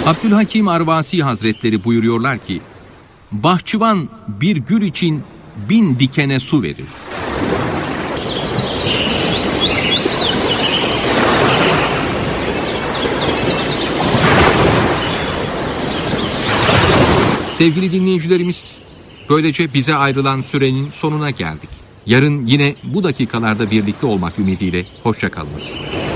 Abdülhakim Arvasi Hazretleri buyuruyorlar ki, bahçıvan bir gül için 1000 dikene su verir. Sevgili dinleyicilerimiz, böylece bize ayrılan sürenin sonuna geldik. Yarın yine bu dakikalarda birlikte olmak ümidiyle hoşça kalınız.